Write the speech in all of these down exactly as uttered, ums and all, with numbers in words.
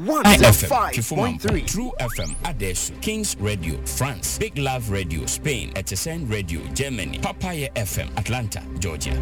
one oh five point three. True F M, Adesu, Kings Radio, France, Big Love Radio, Spain, Etesen Radio, Germany, Papaya F M, Atlanta, Georgia.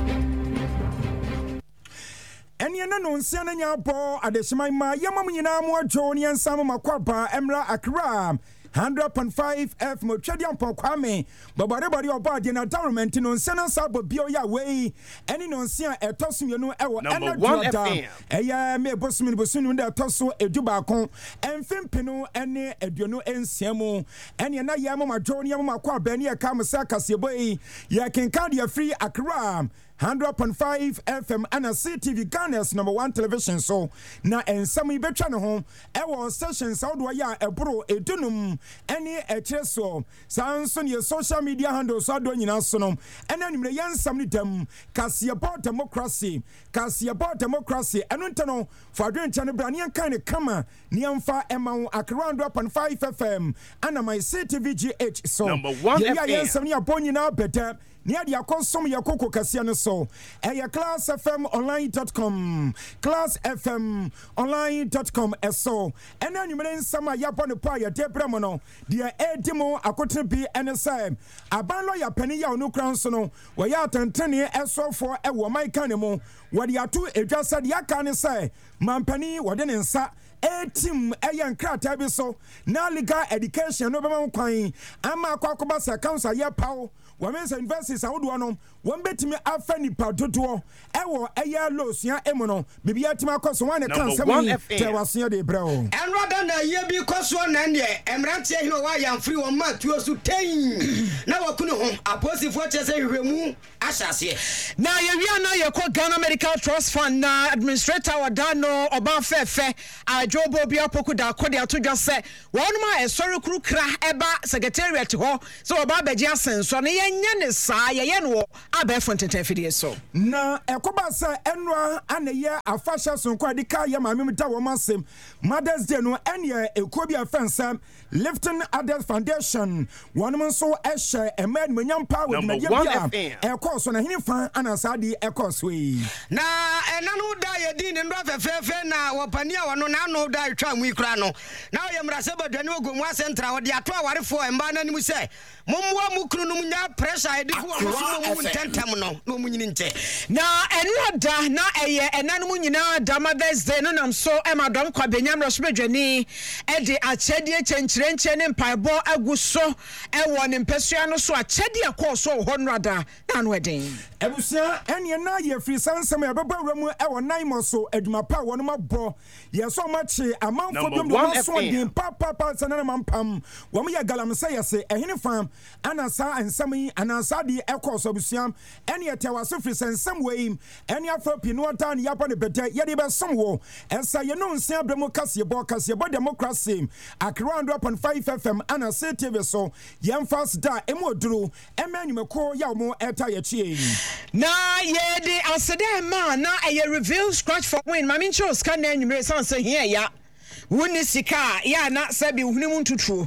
Eni na no nsia na nya bo Adesima ma yema munyina mo adwo ne nsam makwaba Emra Accra one hundred point five F mo twediam Kwame babare bari obade na government no nsia na sabo bio ya we eni no nsia etosum no ewo Energy eya me bosum bosum no etoso eduba kon emfimpino ene aduonu ensia mu eni na yema madwo ne yema makwaba ne ya kam sa kasebo yi ya kenkan dia free Accra one hundred point five F M and a C T V Ghana's number one television so na ensam ibetwa ne ho ewo sessions awdo ya ebro edunum ene etreso sanso ne social media handles ado nyina so no ene anumre yansam ne dam kasiyebo democracy kasiyebo democracy eno ntano for adwencha ne bra ne kan ne kama ne amfa emawo Accra one hundred point five F M and my C T V G H so number one ya yansam ne abonyina beta Nia dia konsom ya koko kasia no so. Eya class f m online dot com. class f m online dot com eso. Ena nyumere nsama ya bone pa ya debremo no. Dia edimo akotene bi ene sai. Aban lo ya pani ya onu kran so no. Wa ya tantene eso for e wo mai kan mo. Wa dia tu edwasa dia kan sai. Mampani wo de ne nsa etim eyan krata bi so. Na legal education no be man kwan. Ama akwakoba sa council ya pawo. Women's universities are would one one bet me a fanny padodo ewo eya losia emono bibia tima koso one kan seven tewasia de bro and rather na ye bi koso na ne emrante he wa yam free one man tuo su ten na wakunu ho aposifo chese hwehwemu ahyase na ye wi na ye ko Ghana Medical Trust Fund na administrator wadano oba fefe ajobo bi apoku da kode atodwa se wonu ma esori kru kra eba secretariat ho so oba beji asenso ne nye ne sa ye ye no abefo ntenten fidie so na ekoba sa enwa aneye afasha sonko adika ye maame da wo masem Mother's Day no ene ekobi afensa Lifting Others Foundation one so ehye emed manyampa with media bia ekọ so na hinifa anasa di ekọ so yi na enanu da ye din ndo afefefe na wopania wono na no da twa mu ikra no na ye mrase badani ogomu asentra wo de ato awarefo emba na nimu se momwa mu kunu no nya pressure edifu wo mu tentem no no mu nyini nche na enu da na eye enanum nyina da Mother's Day no nam so emadom kwa benyam rosbedwani e de achedie chenchire nche ne mpaibo aguso e wo ne mpesua no so achedie akoso ho nrada na no eden ebusia ene na ye free sansem ya baba wramu e wo nan mo so aduma pa wo no mabo ye so machi amanfo dum do so din papa pa sanana mampam wo me ya galam say yese ehine fam anasa ansami anasa di ekoso busiam ene yetewase free sansem we ene afa pinu ota ne yapa ne beta ye de be som wo ensa ye no nsia bremo kase bo kase bo democracy Accra one hundred point five F M ana C T V so yem fast da emoduru emanumeko ya mo eta ye chie na ye de asede ma na eye reveal scratch for win mami ncho ska na enumere san say here ya woni sika ya na sabi hunu mu ntutu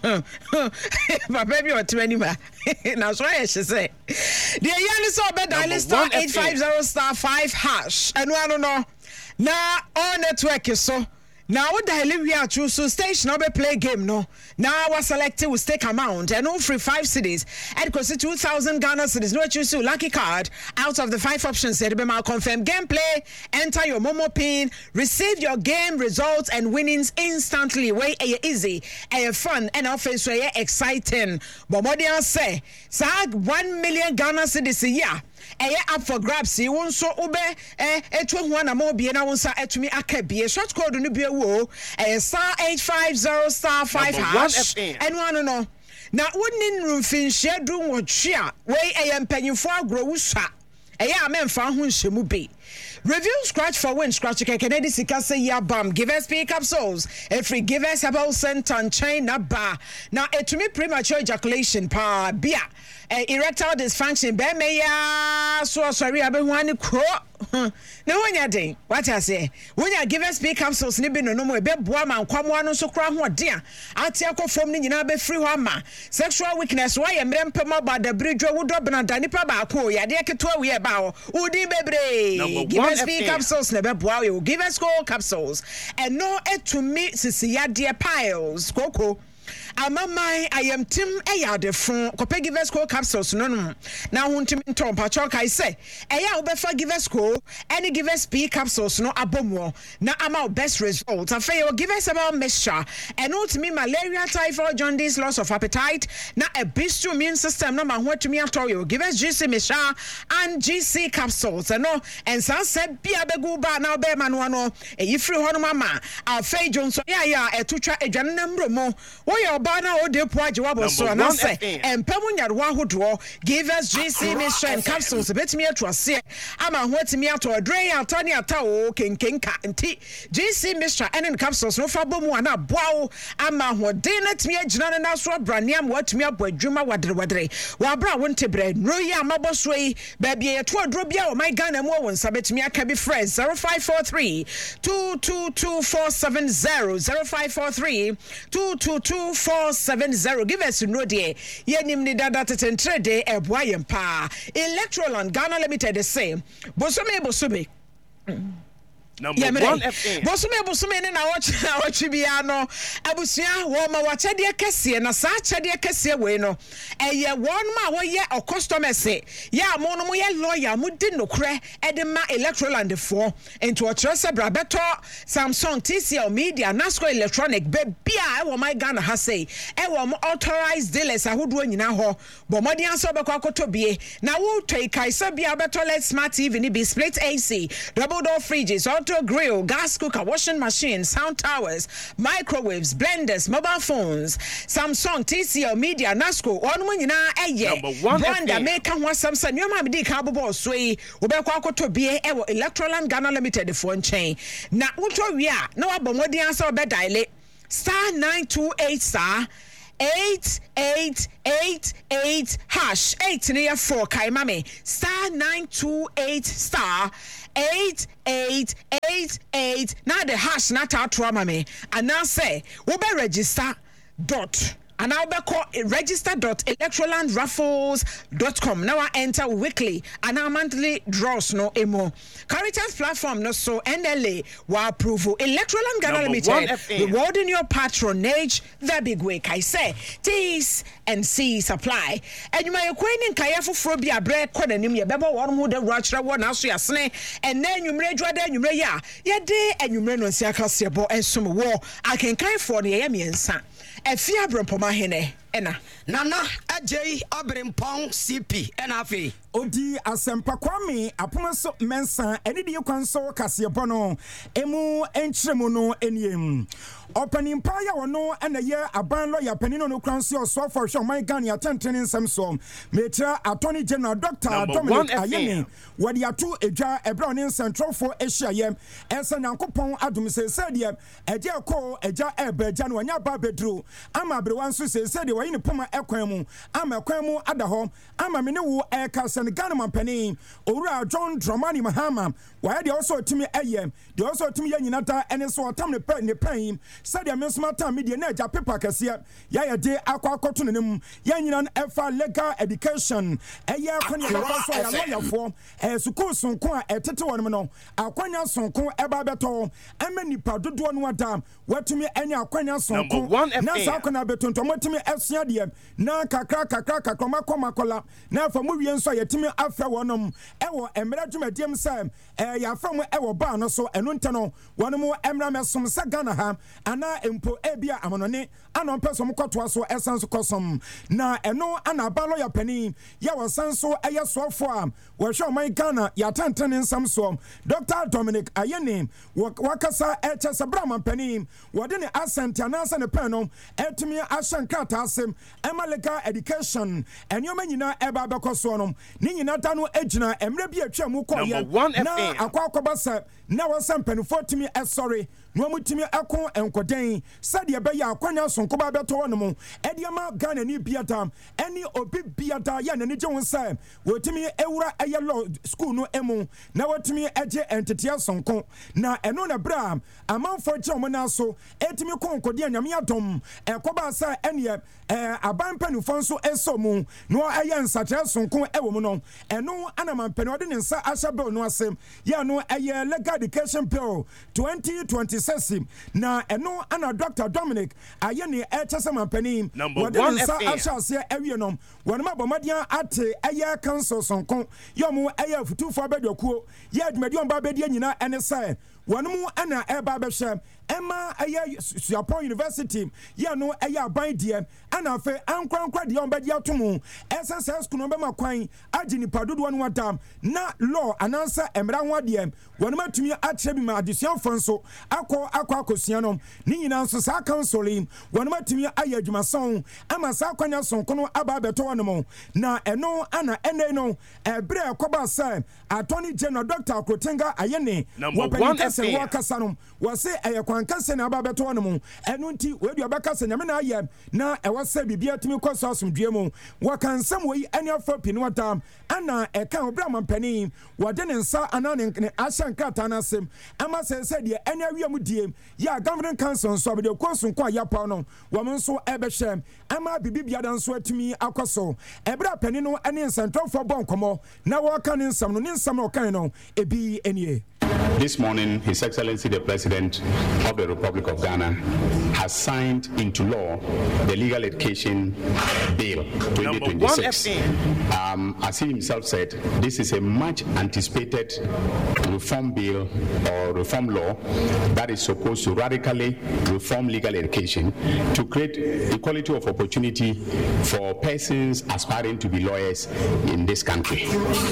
papa bi otwani ma na so ye hye de ya ni so be dial star eight five zero star five hash enu anu no na on network so now what the we are choose station or play game no now was selected with stake amount and all free five cities and cost two thousand Ghana cedis no choose lucky card out of the five options said be confirm gameplay enter your momo pin receive your game results and winnings instantly way easy and fun and often so exciting but what they say sag one million Ghana cedis a year eh up for grabs you won so ube eh etwe ho na mo bie na won sa etumi akabie short code no bie wo eh star eight five zero star five hash and one no na wonin rumfin shedu wotwe a we eh mpanyimfo agro wusa eh ya memfa ho nhemu be review scratch for win scratch Kennedy sika say ya bam give us pick up souls every give us about center and chain na ba now etumi premature ejaculation pa bia Uh, erectile dysfunction be me ya so sorry abehu ani kro na wonya den what I say wonya give us speak capsules ne bi no no mo be boa ma nkwamoa no so kra ho de a ate akofom ne nyina be free ho ama sexual weakness why emrempem about the bridge wo do benada nipa ba ko ya de keto we ba wo udi bebre give us speak capsules ne be boa we give us cold capsules and no etumi sisiya de piles koko Amamai, I am Tim Aya de Fon, Cope give us co capsules, no, no. Now, won't him Tom Pachok, I say, Aya Befa give us co, any give us P capsules, no abomo. Now, I'm our best results. I fail, give us about mixture, and not me malaria, typhoid, jaundice, loss of appetite. Now, a boost immune system, no matter what to me at all. Give us G C Misha and G C capsules, and no, and some said, Pia Beguba, now Bear Manuano, a Yifru Honoma, our Fay Johnson, yeah, yeah, a tucha, a janum mo. Why your bana o de poaje wabo so na say empemu nyarwa hodo give us G C mission capsules betimi atwase ama ho atimi ato adre atani ata o kenkenka nti G C mission enen capsules no fa bomu ana boawo ama ho de na timi agina na so brane am watimi abo adwuma wadre wadre wa bra wonte bre no yi amabo so yi ba bia yeto adro bia o my Ghana mu won sa betimi aka bi friends zero five four three two two two four seven zero zero five four three two two two four seven zero. Give us no day. Yenim ni dada tetentre de eboa yempa. Electroland Ghana Limited the same. Bosome bosome. Number yeah, one F M. Bosume bosume ne na watch na watch bia no. Abusua wo ma wache de kese na sa che de kese we no. Eye won ma wo ye o customer say. Ya mo no mo ye lawyer mo di nokre e de ma Electroland fo. Into o chere se bra beto Samsung T C L Media Nasco Electronic be bia e wo my Ghana ha say. E wo mo authorized dealers ahodo nyina ho. Bo modi anso be kwa koto bie. Na wo toi kai se bia beto let smart T V ni be split A C, double door fridges, auto grill, gas cooker, washing machine, sound towers, microwaves, blenders, mobile phones, Samsung, T C L Media, Nasco, one one na eye. Branda make one Samsung. You might be capable of sway. Ubeko to be a Electroland Ghana Limited phone chain. Na uto we are no abomodi answer be dial star nine two eight star eight eight eight eight hash eight near four kaimame star nine two eight star eight eight eight eight now the hash not out trauma me and now say we be register dot and I'll be call register dot electroland raffles dot com. Now I enter weekly and our monthly draws no emo. Caritas platform no so N L A will approve Electroland Ghana Limited rewarding your patronage the big way. I say T's and C's apply. And you may acquaint Kaya for Frobia bread codenim ya beba one who the Rochra one also yasne and then you may draw then you may ya ya day and you may not see a cassiabo and some war. I can kind for the Amian son. A fear brompo hene ena nana ajay abrempong C P enafi odi asempa kwame apomaso mensa eni de kwanso kase bono emu enchiremu no eniem opening pa ya wono ena ye aban lawyer panino no kwanso oso for sure my Ghana atenten nsem so metra attorney general Doctor Dominic Ayeni wadi atu edwa ebra ne central for Asia yem ensa nyankopon adum se sedie eje ko eja ebeja no nya ba bedru ama brewanso se sedie wayini poma ekwan mu ama ekwan mu adaho ama me ne wo eka se Ghana mampani owura John Dramani Mahama why they also timi ayem they also timi yanyinata ene so otam ne pe ne pan said ya mesma time media na ja paper kase ya ya de akwa akoto nenem yanyinan efa legal education eye akwanya so ya lawyer for eh school sonko a etete wonm no akwanya sonko eba beto ema nipa dodo no adam watumi anya akwanya sonko na sa akona betonto motimi esia de na kakra kakra kakra makoma kola na fa mu wie nso yetimi afa wonom ewo emra dwumadiem sam eh ya fa mu ewo ba no so eno ntano wonom emra mesom sa Ghana ha ana empo ebia amonone anon peso mkoto aso esanso kosom na eno ana balo ya pani ya wasanso eye sofo am wo hwe man Ghana ya tantane nsam so Doctor Dominic Ayeni wakasa eche sabrama pani wode ne asent anasa ne peno etimi ashankata asem legal education enyo manyina eba bekoso no ni nyina da no agina emre bi atwa mu koye na akwa akoba se na wasam penifo timi e sorry no mutimi ako enkoden sade be ya akwanya sonko ba beto wono mo ediama Ghana ni biata eni obi biata ya na ni je wonsa wotimi ewura eye law school no emu na wotimi eje entitia sonko na eno na bra amanfo je mo na so etimi konkodi anyame adom ekoba sa ene eh aban panufo nso eso mu no eye nsatre sonko ewo mu no eno anamanpani ode ne nsa asha bill no asem ya no eye legal education bill twenty twenty-six na eno ana Doctor Dominic aye ne echese mampani wode ne nsa asha se ewie no wonema bomadian ate eye council sonko yomu eye futufo abedokuo ye adumadi on ba bedi nyina ene sai wonmu ana eba behwe Emma aye Suapon University ya no aye aban die ana fe ankrankra de on bedi atomu S S S kuno be makwan agini padodo no adam na law anansa emra ho de wonma tumi akyere bi ma adesuan fonso akọ akọ akosua no ni nyina nso sa counseling wonma tumi aye adwumason ama sa kwanya sonko no aba beto wono na eno ana ene no ebre ekoba sa Attorney General Doctor Akrotenga ayene wopani kase wo kasa no wo se eye kwankase na aba beto wono mo eno nti we du abakase nyame na aye na e wo se bibia tumi kwaso asomdue mo wo kansam wo yi ene afa pinu watam ana e kan obra mampani wo de ne nsa ana ne ashankata na sem ama se se de ene awiam die ya governing council so abede kwaso kwa ya pa no wo nso ebehwe ama bibibia dan so atumi akoso ebra pani no ene nsantofo bonkomo na wo kan nsam no ne nsam no kan no ebi enie. This morning, His Excellency the President of the Republic of Ghana has signed into law the Legal Education Bill twenty twenty-six. Um, as he himself said, this is a much anticipated reform bill or reform law that is supposed to radically reform legal education to create equality of opportunity for persons aspiring to be lawyers in this country.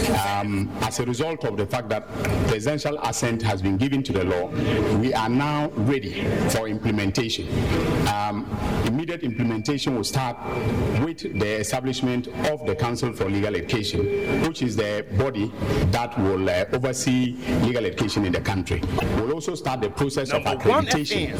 Um, as a result of the fact that presidential assent has been given to the law, we are now ready for implementation. Um, immediate implementation will start with the establishment of the Council for Legal Education, which is the body that will uh, oversee legal education in the country. We'll also start the process Number of accreditation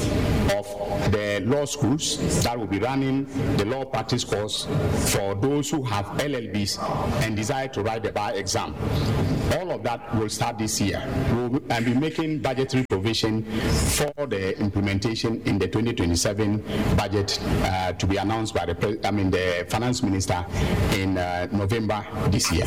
of the law schools that will be running the law practice course for those who have L L Bs and desire to write the bar exam. All of that will start this year. We'll and be making budgetary provision for the implementation in the twenty twenty-seven budget uh, to be announced by the pre- I mean the finance minister in uh, November this year.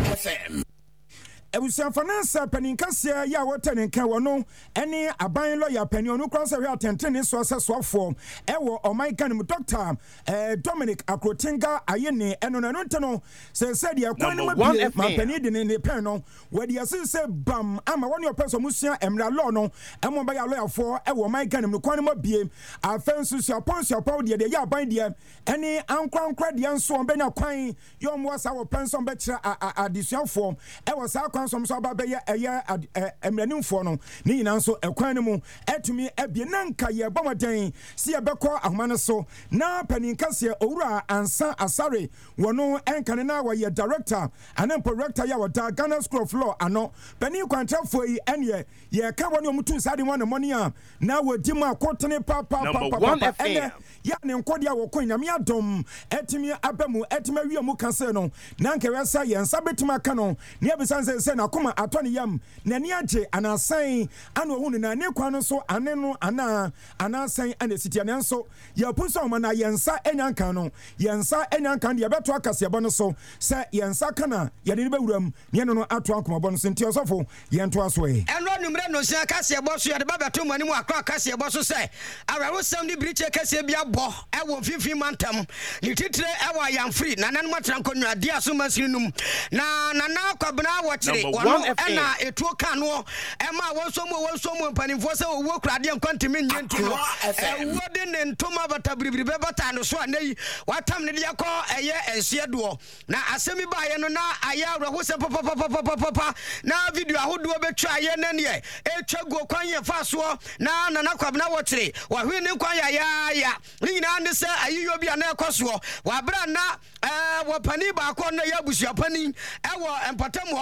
Ebusian finance peninkase ya wotene nka wono ene aban lawyer peni onu kwanse hwe atentene so asesofo ewo omaikan mu doctor eh Dominic Akrotenga ayene eno na no nteno se se de akwan no mabie ma peni de ne pen no we de ase se bam ama woni opeso musia emra law no emo ba ya lawyer for ewo omaikan mu kwan mabie afensu sia ponsia paw de de ya aban de ene ankwankwa de nso obenya kwan yo mo sa wo pension be kira adisuafo ewo sa some so ba be eye emranimfo no ni nyina nso ekwan ne mu etumi ebie nanka ye bomoden si ebekọ ahoma ne so na paninkase owura ansa asare wono enkane na wa ye director anan director ya wada Ghana School of Law ano pani kwantrafo yi ene ye ka woni omutu sade won money a na wodi mu akotene papa papa ene ya ne nkodi a wokọ nyame adom etumi abamu etumi awie mu kase no na nka wesa ye nsa betima ka no ne ebisanse na kuma atoni yam na ni age anasan ana ohunu na ne kwa no so ane no ana anasan ana sitia ne nso ya puso ma na yensa enyankan no yensa enyankan de beto akase bo no so se yensa kana ye de bewuram ne no no ato akoma bo no so nti osofo yento aso e enro numre no se akase bo so ye de babeto mani mu akra akase bo so se awawo sam ni briche kase bia bo e wo fifi mantam ni titire e wa yam free na nan matranko nu ade aso masinum na na na kwabna wo kire wono ena etuo kano ema wonsomo wonsomo mpanimfo se owo krade nkwantimi nyentu no wode ne ntoma bata bribri beta no so anai watam ne de yakọ eye esiedo na asemi ba ye no na aya awraho se papa papa papa na video ahodo betwa ye ne ne etwa go kwan ye faso na na na kwabna wotre wa hwe ne kwan ya ya ya ni nyina ne se ayiyo bia na ekoso wa bra na eh wo pani ba ko na ya busuapani ewo empatam ho eye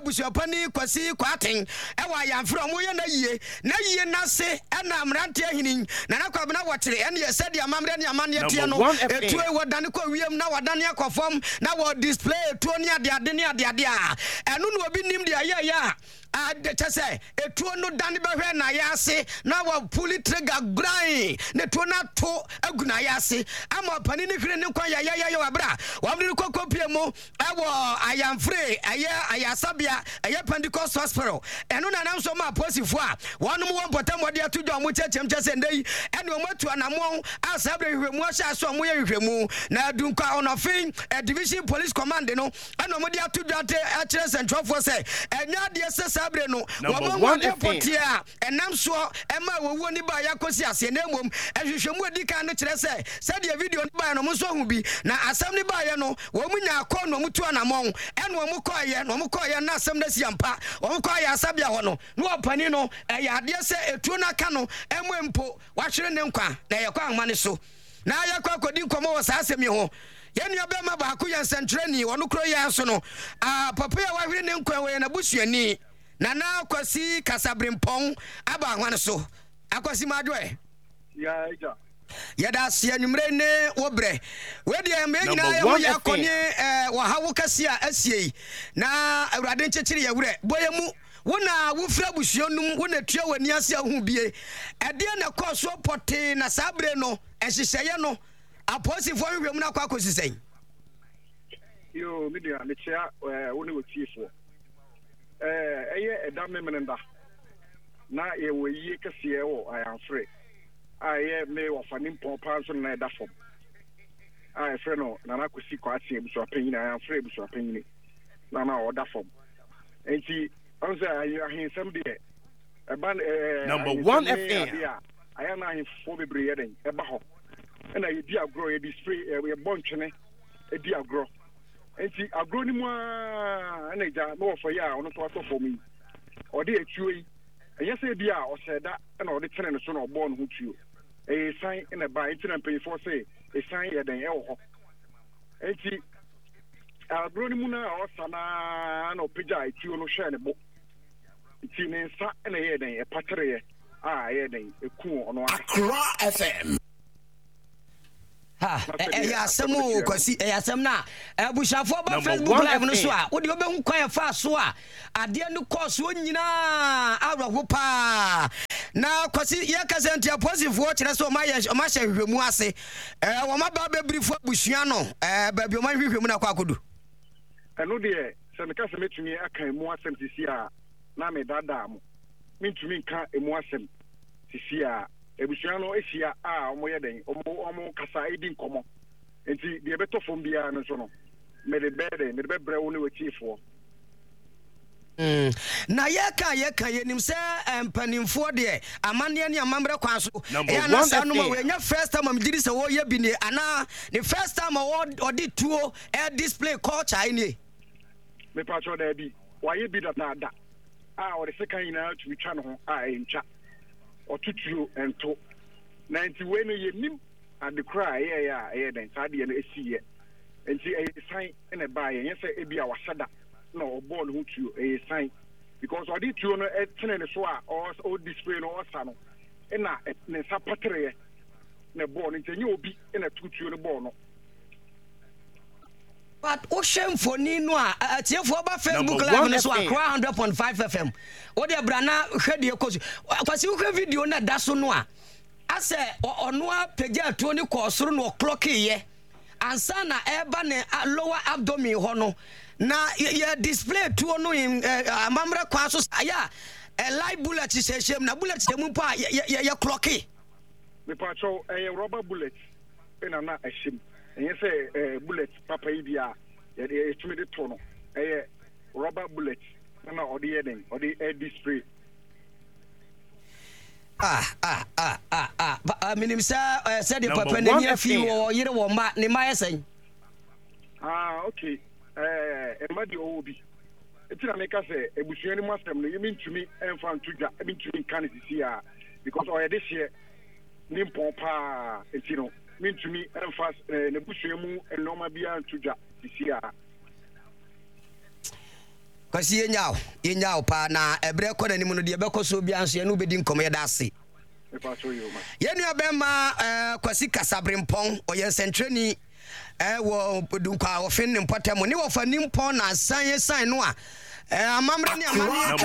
abusuapani kwasi kwaten e wa yamfro mo ye na yie na yie na se e na amrante ahinin na na kwabena wotere ene ye sɛ de amamre ne amane tie no etu e wodane kɔ wiem na wadane akɔfam na wo display etu ne ade ade ne ade ade a ɛno no obi nim de ayɛ ya a de tese etu no dane behwe na ya ase na wa pull trigger grind ne to na to aguna ya ase ama pani ne hwere ne kwan ya ya ya wabra wamre ne kokopie mu e wo ayamfre aye ayasabia aye Pentecost hospital eno na nam so ma posifo a wonom wo mpotam wode atudwa mo chechem chese ndai ene o matu anamon asabre hwemu ahya so mo ye hwemu na adunka onofin division police command no ene mo de atudwa te a kire central force enya de se sabre no wo mo airport a enam so ema wowo ni ba yakosi ase na emom ehwehwemu adika no kire se se de video ni ba no mo so hu bi na asam ni ba ye no wo mu nya akọ no mutu anamon ene wo mu koye no mo koye na asam na siampa wo mu koye asabia ho no no opani no e ya de se etu na ka no emwempo wa hwere ne nkwa na ye kwa amane so na ya kwa kodi nkomo wo sa asemi ho yenu ya bema ba ko yan sentreni wono kro yan so no ah papa ya wa hwere ne nkwa we na busuani na na akwasi kasabrimpon aba ahwane so akwasi madwe ya ija ya da sia nwumre ne wobre we de me nyina ya wo ya konye eh wa hawo kase a asie na awurade nchechire ya wure boye mu wona wo fra busuanum wona tua wani ase ahu bie ede na koso pote na sabre no ehyehyeye no aposifo hwehwem na kwa kosisen yo media me chia eh woni wotiefo eh eye edam memenda na ye wo yie kase wo ayamfre aye me wafanim pompa so na edafom aye fre no na na kosi kwa ase ebuso apanyin ayamfre ebuso apanyin na na odafom enti onse ayin sem de eba eh number one F M aya na ayin fo bebre ye den eba ho na ye di agro ye display ye bontwene e di agro enti agro ni mu a na ja no ofo ya ono to ato mi o de atuo eye se bi a o seda na o de tene no so na obo no hutuo e san na ba enti na pay for say e san ye den e wo ho enti agro ni mu na o sana na opija atuo no hwe ne bo enti ne nsa na ye den e patere ye a ye den e ku ono Accra F M ha eh ya samu kwasi eh ya sam na abushafo ba Facebook live no so a wo de obehu kwan fa so a ade no course onyina awraho pa na kwasi ye kasenti aposifo kire so ma ye ma hye hwehwemu ase eh wo ma ba bebrifo abusua no eh ba bi o ma hwehwemu na kwa akodu eno de se me kase metumi akan mu asem sisi a na me dada mo mentumi nka emu asem sisi a ebusuan no ehia a omo ye den omo omo kasa edi nkomo enti de beto fom bia no so no me de bede me de bebre wo ne wachifo mm na ye ka ye ka ye nim se empanimfo de amane ne amamre kwa so ya na sa no ma we nya first time am diri se wo ye bi ne ana the first time wo odi tuo e display culture ni me pa cho da bi wa ye bi da da a o de second ina to twa no ho a entwa otutuo ento ninety we no ye nim and the cry ye ya ye den sade ye no esiye enti e sign na ba ye ye se e bia wasada na o ball hu tuo e sign because odi tuo no e tene ne so a o display no o sa no e na ne sa patre na ball nti nye obi e na tutuo no ball no but o shemfoni no a atiefo ba Facebook live no so Accra one hundred point five F M o de brana hwede ekosu kwasi hwe video na da so no a ase ono a pagya to ni kosoro no clock ye ansa na eba ne lower abdomen ho no na ye display to no in amamre kwa so aya a live bullet seshem na bullet seshem pa ye clock me pa cho e rubber bullet ina na ashim enye say bullet papa ibia ye de tumi de to no eh rubber bullet na odi eden odi air display ah ah ah ah ah minim sa say the papa na ni afi wo yire wo ma ne ma yesen ah okay eh e ma di obi etina me ka say ebusuani mu asem no yemi ntumi emfa ntudwa emi ntumi kan sisi a because o ye this year ni pompa etino mintumi emfa ne busuamu enoma bia ntudwa sisi a kwasi yenyao yenyao pa na ebre ko na nimu no de beko so bia nso ye no bedi nkomo ye da ase e pa so yo ma ye nua be ma eh kwasi kasabrempon oye sentreni eh wo dunkwa wo fin mpotamo ni wo fa nimpon na san san no a eh amamre ni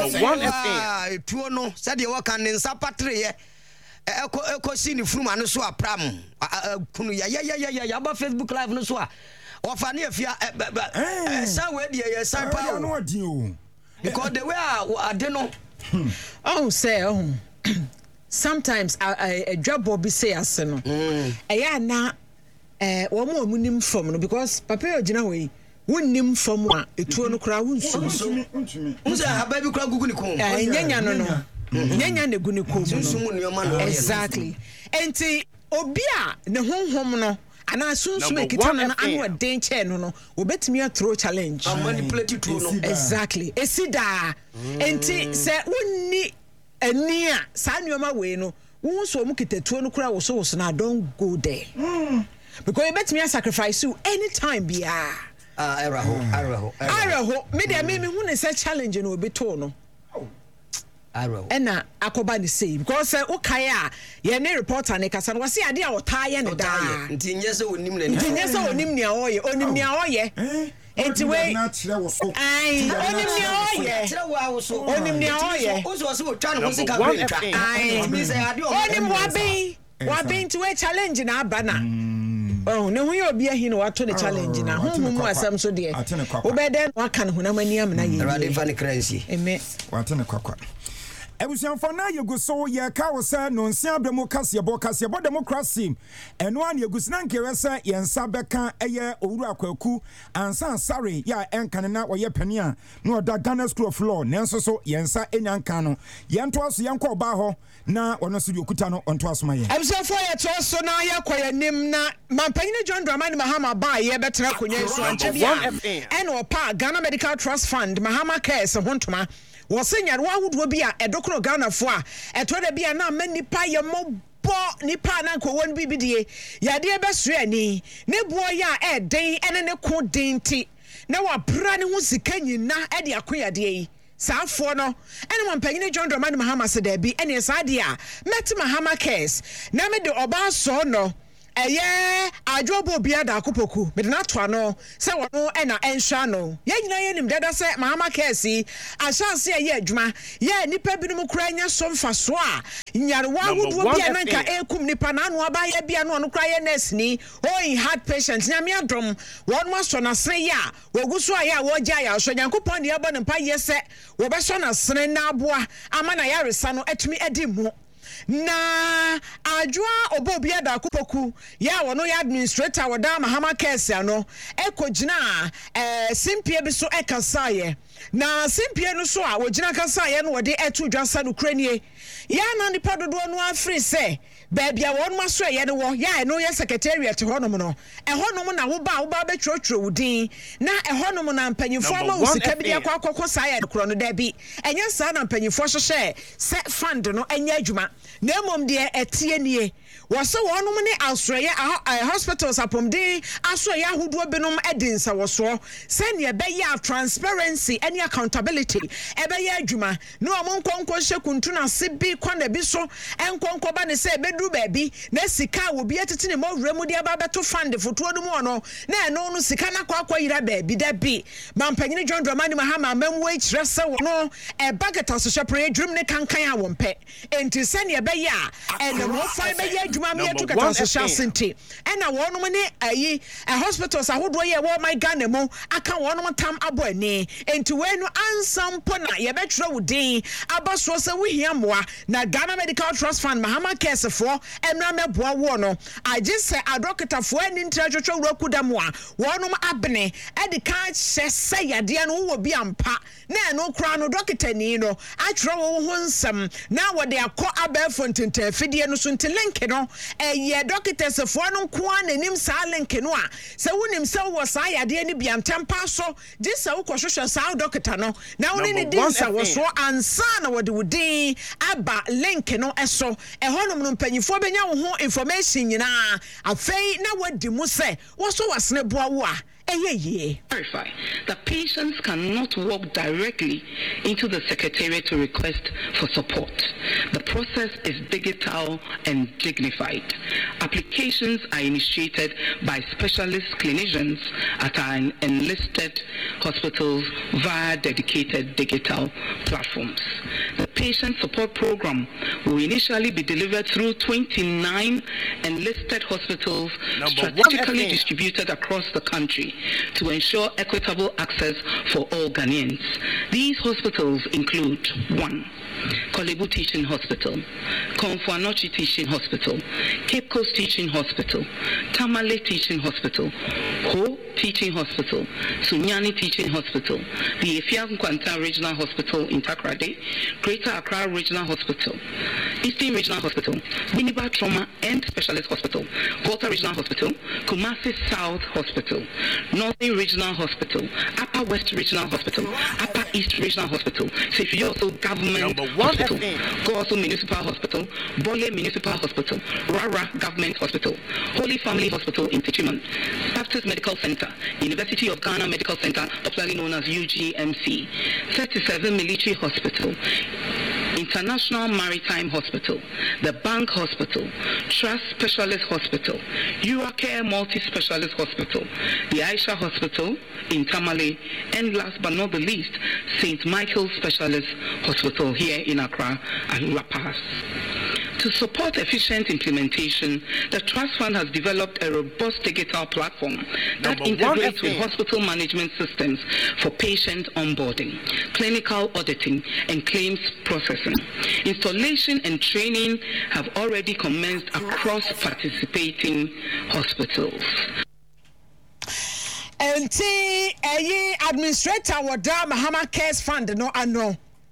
amani tuo no se de wo kan nsa patre ye eko eko si ni fruma no so apram kunu ya ya ya ya ya ba Facebook live no so a wo fa ne afia san we de ye san pa no adi o because the way ade no oh say oh sometimes a job be say ase no eh ya na eh wo mo munim from no because papa ogina we wonnim from a etuo no kra wonsu ntumi unse haba bi kra gugu ni ko eh nyanya no no nyanya ne gu ni ko sunsumu ni oma no exactly enti obi a ne honhom no ana sunsumu ekita no anu eden che no no obetimi a throw challenge manipulate to no exactly esida enti se wonni ani a saa nneoma we no wo so mu kitatuo no kra wo so wo so na don't go there mm. because you bet me a sacrifice you anytime bia ah eraho eraho eraho me dey me me hu ne say challenge no obi to no eraho ena akoba ni say because wo kai a ye ne reporter ne kasa no wase ade a wo taaye ne da nti nyese onim na ni nti nyese onim ne oye onim ne oye enti we ai onim ne oye tira wa wo so onim ne oye o so so twa no sika kwentwa ai onim wabi wabi nti we challenge na abana oh ne hu ye obi ahi no wato ne challenge na hu mu asam so de obeden waka ne hunamani am na ye rade fa ne kransi eme wato ne kwakwa ebusianfo na yeguso ye ka wo se no nsia abramo kasebo kasebo democracy eno an yegusna nkewese yensa beka eye owuru akwaku ansa sare ya enkane na oye pani a na oda Ghana School of Law nenso so yensa enyanka no yento aso yenko ba ho na wono so okuta no onto asoma ye ebusianfo ye to so na ye kwayanim na mampanyine John Dramani Mahama ba ye betena konye so anche bia eno pa Ghana Medical Trust Fund Mahama Cares hontoma wosenya wa hudo bi a edokro Ghana fo a eto da bia na manipa ye mobbo nipa na ko won bibidie yade beso ani ne buo ya eden ene ne ko denti na wa bra ne ho sika nyina e de akoyade yi saafo no ene mampanyine John Dramani Mahama se da bi ene saade a met Mahama Cares na me de oba so no eye adwobo bia da akopoku me de na to ano se wono e na enhwa no ye nyina ye nim dada se Mahama Cares ahyase ye adwuma ye nipa binum kura nya so mfaso a nyarewa hudu bia na nka ekum nipa na anu aba ye bia no ono kura ye nurse ni o in heart patient nyame adom won ma so na sene ya woguso a ya wo gya ya so nyankopon de abo ne mpa ye se wo be so na sene na aboa ama na ya resa no atumi edi mu na adwa obobia da kupoku ya wono ya administrator woda Mahama Cares ano ekogina eh simpie bi so ekasaye na simpie no so a wogina kasaye no wode etu dwasa no kranie ya na nipa dodo no afri se baabia won ma so ye de wo ya no ye secretariat honom no ehonom na wo ba wo ba betwotwo wudin na ehonom na mpanyifo ama usika bi akwa akoko saye kro no da bi enya sa na mpanyifo hwehwe se fund no enya adwuma na emom de etie nie wose wonom ne asroye hospitals apomde asroye ahodo binom edinsa woso se ne be ya transparency any accountability ebe ya adwuma no omonkonko hye kuntu na se bi kwana bi so enkonko ba ne se beduru baabi na sika wo bi atete ne mawura mu de aba beto fund foto no mu no na eno no sika na kwa kwa yira baabi da bi mampanyine John Dramani Mahama mamwo ikire se wono e bagata so hwepre drum ne kankan a wompe enti se ne be ya enemo fa be ya adwuma me to kata so shanti ena wonom ne ayi a hospitals ahodo ye wo my Ghana mu aka wonom tam abo ani enti we no ansampo na ye betwere wudin abaso se we hia moa na Ghana Medical Trust Fund Mahama Cares for emra meboa wo no agye se adokita fo ani ntrajwotwo wuraku da mo a wonom abene e de ka hye se yade no wo bi ampa na eno kra no dokita ni no atwere wo ho nsam na wo de akọ abefo ntenta fidie no so ntelink no eye dokita se fo no ko ananim sa link no a se wonim se wo sa yade ni bia ntempa so gye se wo kwohwehwe sa dokita no na wo ni din sa wo so ansa na wo de wudin aba link no eso ehonom no mpanyifo benya wo ho information nyina afei na wadi mu se wo so wasene boa wo a Verify that patients cannot walk directly into the secretariat to request for support. The process is digital and dignified. Applications are initiated by specialist clinicians at our enlisted hospitals via dedicated digital platforms. The patient support program will initially be delivered through twenty-nine enlisted hospitals Number strategically distributed across the country to ensure equitable access for all Ghanaians. These hospitals include one. Kolebu Teaching Hospital, Konfuanochi Teaching Hospital, Cape Coast Teaching Hospital, Tamale Teaching Hospital, Ho Teaching Hospital, Sunyani Teaching Hospital, the Efiam Kwanta Regional Hospital in Takrade, Greater Accra Regional Hospital, Eastern Regional Hospital, Winneba Trauma and Specialist Hospital, Volta Regional Hospital, Kumasi South Hospital, Northern Regional Hospital, Upper West Regional Hospital, Upper East Regional Hospital, Sefioso Government Hospital, Goso Municipal Hospital, Bole Municipal Hospital, Rara Government Hospital, Holy Family Hospital in Tichiman, Baptist Medical Center, University of Ghana Medical Center, popularly known as U G M C, thirty-seven Military Hospital, International Maritime Hospital, the Bank Hospital, Trust Specialist Hospital, Uracare Multi-Specialist Hospital, the Aisha Hospital in Tamale, and last but not the least, Saint Michael's Specialist Hospital here in Accra and La Paz. To support efficient implementation, the Trust Fund has developed a robust digital platform that Number integrates with hospital management systems for patient onboarding, clinical auditing, and claims processing. Installation and training have already commenced across participating hospitals. And the administrator wada Mahama Cares Fund no ano.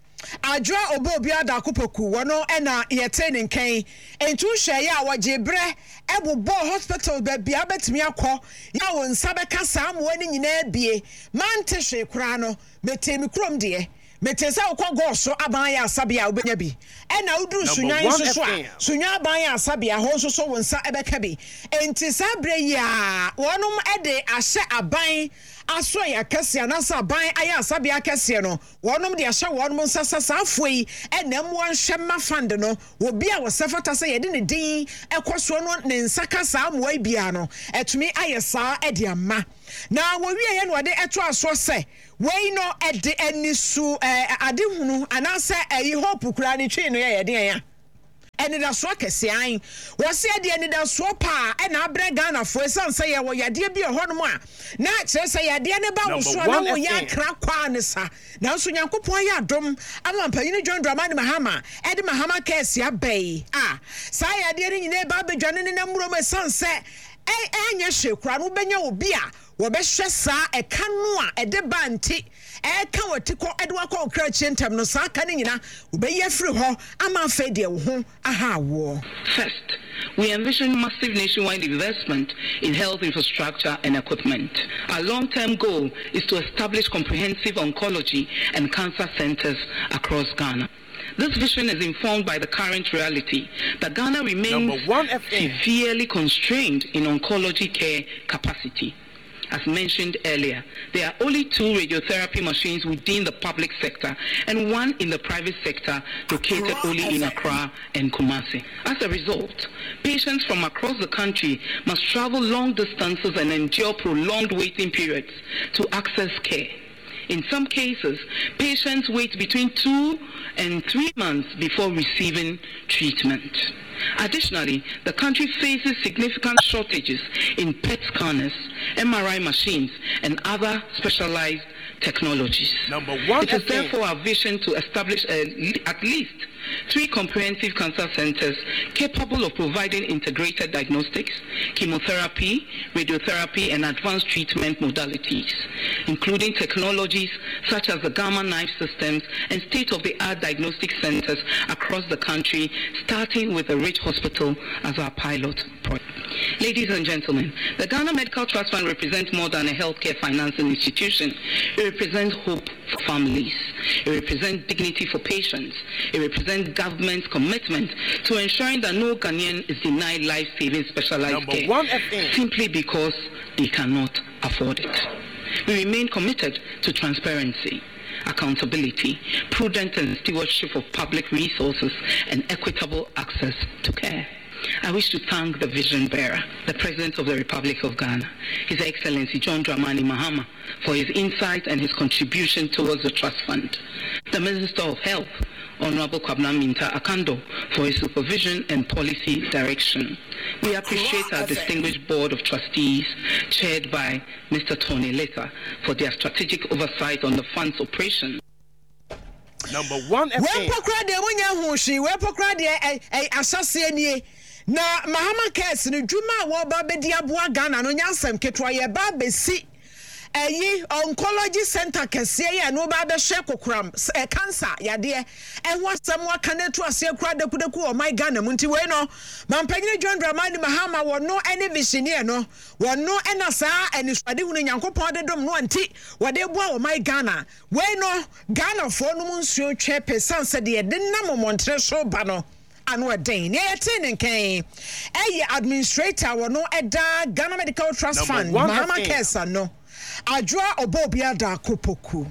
Adra obo bia da kupoku wono ena yete ne nkan entu hwe ya wajebre ebobo hospital ba bia betimi akọ ya won sabeka saamo ani nyina bie mante hwe kura no betemi krom de metesa okọ goso aban ya asabia obenya bi ena uduru sunyan so so a sunyan aban ya asabia ho so so wonsa ebeka bi enti sabre ya wonum ede ahye aban aso ya kase anasa ban aya asabia kase no wonom de ahye wonom nsasasa afoi enam wonhwe ma fund no obi a wosefata se yede ne din ekoso no ne nsaka sa amoa bia no etumi ayesa ede ama na wowie ye no de eto aso se we no ede anisu ade hunu anase ayi hope kura ne twi no ye yede ya eni da so kese an wo se de eni da so pa e na abre Ghana fo esan se ye wo yade bi ho no mu a na kire se yade ne ba wo so na wo ya kra kwa ne sa na so Nyankopon ya dom ama mpanyini John Dramani Mahama e de Mahama kese abai ah sa yade ne nyine ba bedwane ne na muro me san se e anya hwekura no benya obi a wo be hwe sa e kanu a e de banti e ka wotiko e de wakọ okra chintem no sa ka ne nyina wo be yefri ho ama fa de wo ho aha wo. First, we envision massive nationwide investment in health infrastructure and equipment. Our long-term goal is to establish comprehensive oncology and cancer centers across Ghana. This vision is informed by the current reality that Ghana remains severely constrained in oncology care capacity. As mentioned earlier, there are only two radiotherapy machines within the public sector and one in the private sector located only in Accra and Kumasi. As a result, patients from across the country must travel long distances and endure prolonged waiting periods to access care. In some cases, patients wait between two and three months before receiving treatment. Additionally, the country faces significant shortages in P E T scanners, M R I machines, and other specialized technologies. Number one, it is therefore our vision to establish a, at least three comprehensive cancer centers capable of providing integrated diagnostics, chemotherapy, radiotherapy, and advanced treatment modalities, including technologies such as the gamma knife systems and state-of-the-art diagnostic centers across the country, starting with the Rich Hospital as our pilot project. Ladies and gentlemen, the Ghana Medical Trust Fund represents more than a healthcare financing institution. It represents hope for families. It represents dignity for patients. It represents government's commitment to ensuring that no Ghanaian is denied life-saving specialized Number care one simply because they cannot afford it. We remain committed to transparency, accountability, prudent and stewardship of public resources, and equitable access to care. I wish to thank the vision bearer, the President of the Republic of Ghana, His Excellency John Dramani Mahama, for his insight and his contribution towards the Trust Fund, the Minister of Health, Honorable Kwabena Minta Akando, for his supervision and policy direction. We appreciate our distinguished Board of Trustees, chaired by Mister Tony Leta, for their strategic oversight on the fund's operation. Number one F A. Where pokrade wonya hoshi, where pokrade eh eh asase nie. Na Mahama Kes ni dwuma wo ba bedi aboa Ghana no nyansem ketwa ye ba besi. Eyi oncology center kese ye no ba be hwe kokram e cancer yade e wasam wa kanetu ase kura dekudeku o my Ghana munti we no mampanyine John Dramani Mahama wo no ene visioneer no wo no ena saa eni swade hunu Nyankopon de dom no anti wo de boa o my Ghana we no Ghana fo no munsuo twe pesanse de de nam montre so ba no anu den ne yete nken eye administrator wo no eda Ghana Medical Trust Fund Mahama Kesa no Adwa obobia da kopoku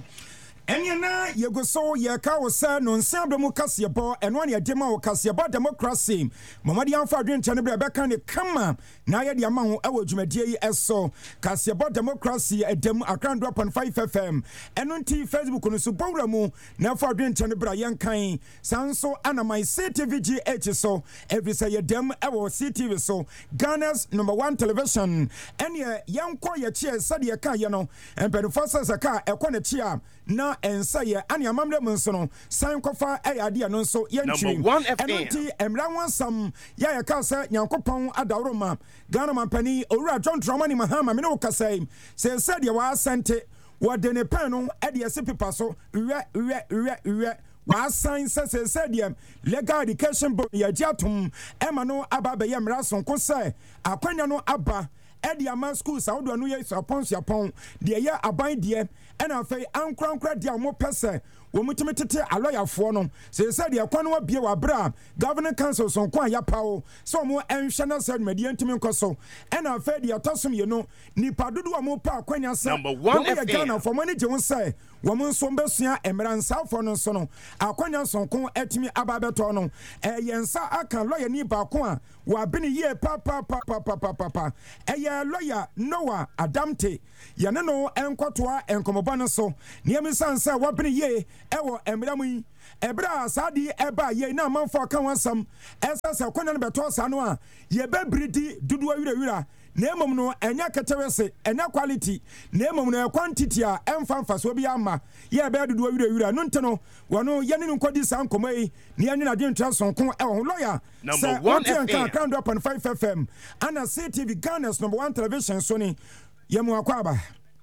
Enyana yegoso yeka wo se no nsiabdo mu kasebo eno ne adema wo kasebo democracy mamadi amfa adwentane bre beka ne kama na ye de ama ho ewo dwumadie yi eso kasebo democracy edem akran one point five F M eno nti Facebook no so bowra mu na afa adwentane bre yenkan sanso anamai C T V G H so every say yedem ewo C T V so Ghana's number one television ene yenko ye chie sade ye ka ye no empedifo sasa ekọ ne chia na ensaye ani amamre munso no san kofa ayade no nso yentwi enoti emra wansam ya ya ka se Nyankopon adawroma Ghana mampani owura John Dramani Mahama me no kasai se se de wa asante wo de ne pen no e de ese pepa so we we we we wa sign se se se de legal education board ya giatum ema no aba be yemra sonko se akwanya no aba Eddie Ama School Saudi no ye sapon sapon de ye aban de ena afei ankrankra de amo pese wo mutimitete aloyafo no se se de kwano wa bie wa bra governing council son kwa ya pawo so mo enhwe na said media ntimi nkoso ena afei de atosom ye no nipa dodo wa mo pa akwanya se wo ye Ghana for money je won say wo mo nso mbesua emra nsafo no so no akwanya son kon etimi ababeto no e yensa aka lawyer ni ba ko a wa bini ye pa pa pa pa pa pa pa e lawyer Noah Adamte yane no enkotoa enkomoba no so niam sansa wa bini ye ewo emramu yi ebra sadi eba ye na manfo ka wansam esasa kwanya no beto sa no a ye bebridi dudu awira wira na emom no enya ketewese enya quality na emom no quantity a emfanfa so bi ama ye be dudu awira wira no nteno wono ye ne nkodi san komai ne enya na dwentwa sonko e ho lawyer number one F M one point five F M ana C T V Ghana's number one television so ni yemu akwaba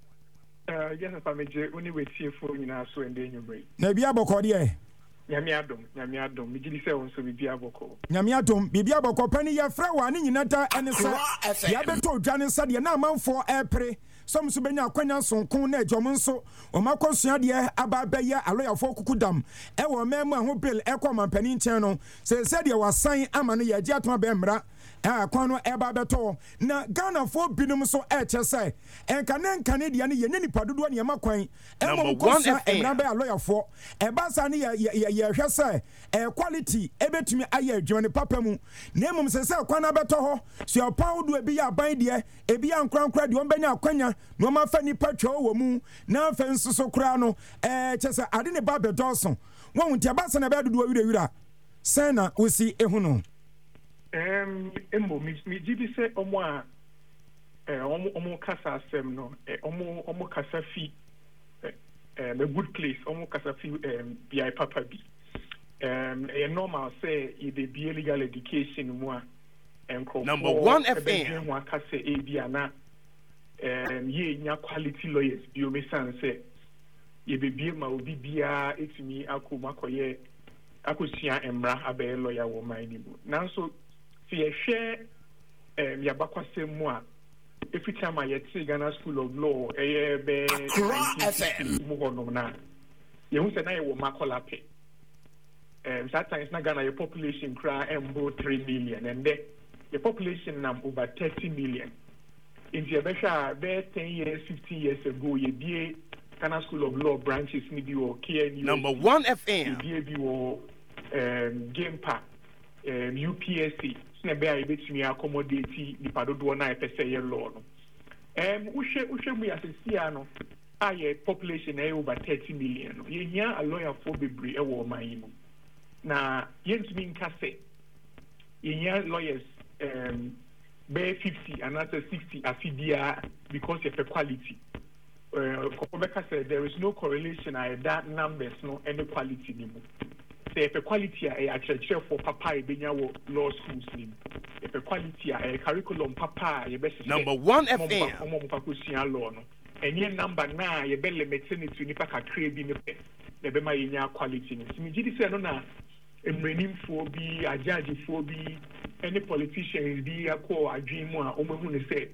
Uh, yes, if I may, only with C F O in our so and then you break. Nebia Bokodi, Yamiadum, Yamiadum, Mijili says to be Biaboko. Yamiadum, Bibia Boko, Penny, your friend, one in Nata, and it's Yabeto, Janice said, you're now man for April. Some Subena Quena son Kone, Jomonso, or Marco Siadia, Ababeya, a lawyer for Kukudam, Ewa Memma who bill Equaman Penin channel, said you was saying Amania Jatma Bembra. Ah, kwano eba beto na Ghana fo binum so e chese en kanen Canadian ye ni padodo ne makwan e mo ko sa emra be lawyer fo e ba sa ne ye ye hwese e quality e betumi aye adwene papa mu na emum se se kwana beto ho so pawdo e bi ya ban de e bi ankrankra de ombanya akwanya no ma fa ni patwa wo mu na fa nsuso kra no e chese ade ne ba be doson won ntia ba sa na be dodo wira wira sena osi ehuno Um, Embo, mi mi jibi se omo a eh omo omo kasa asem no eh omo omo kasa fi eh a good place omo kasa fi um bi papa bi um a normal say e dey be legal education mu a enko number one F M ho akasa e bi ana um ye nya quality lawyers bi o me san say ye be bi ma obi bia etimi akoma koye akosua emra abe lawyer wo man ni bu nanso fi ehwe em yabakwase mu a every time I yet Ghana School of Law eh be mu honom na ye hu se na ye wo makolape um sometimes na Ghana your population cry embo three million and the your population number over thirty million in the Abesha, there ten years, fifteen years ago, ye be Ghana School of Law branches, maybe or K N U. Number one F M. Ye be or Game Park, um, U P S C. Snebe a bit me accommodate the Padodo na per se law. Um, Ushe Ushe we as a Siano, a population over thirty million. Ye nya a lawyer for Bibri a war my na yens mean casse. Ye nya lawyers um bear fifty and another sixty afidia because of the quality. Uh, Kopobeka said there is no correlation I that numbers no any quality anymore. Say if a quality a actually for papa e benya wo law schools nim. If a quality a curriculum papa ye best number one F M. Omo mo pakusia law no. Enye number na ye be limit it to nipa kakra bi ne pe. Le be ma yenya quality ni. Simi gidi say no na emrenimfo bi ajagefo bi any politicians bi akọ adwin mu a omo hu ne say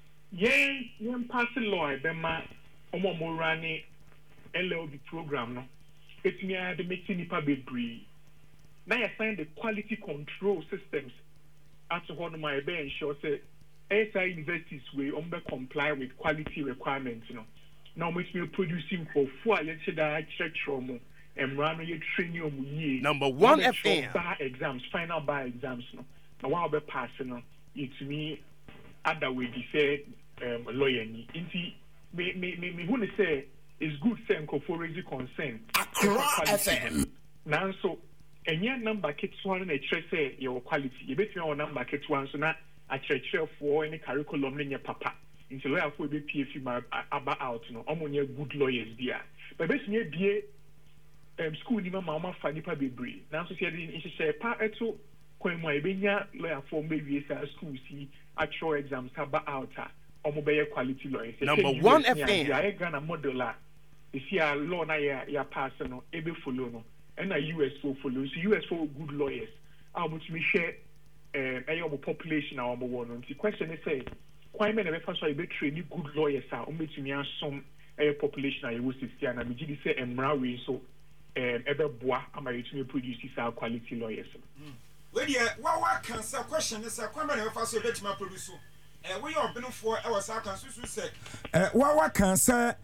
yen yen pass law e be ma omo mo run L L B program no. It's near the making nipa bebree. Now you find the quality control systems at one of my bench ensure say S I universities will um, comply with quality requirements, you know. Now which we producing for four years that check from and run your training year. Number one F M bar exams, final bar exams, no. Now while be passing on it to me other way be said um lawyer ni. Inti me me me me who say it's good saying for raise concern. Accra F M. Now so any number kits one and a trace say your quality. You bet your number kits one so not a church for any curriculum in your papa. Into lawyer for be P F U about out no. Omonya good lawyers there. But basically be um school ni mama fa nipa bebree. Now so say in say pa eto kwen mo ebenya lawyer for maybe say school see actual exams about out. Omo be quality lawyers. Number one F M. Ya Ghana model la. If you are law na ya ya pass no ebe follow no and a U S for follow so U S for good lawyers how much me share um any of population our one on the question is say why men ever so be train good lawyers are um between me some a population I was sixty and I be say emra we so um ebe boa am I to produce our quality lawyers. Well yeah what what can say question is why men ever so be to produce eh we are been for our can so say eh what what can say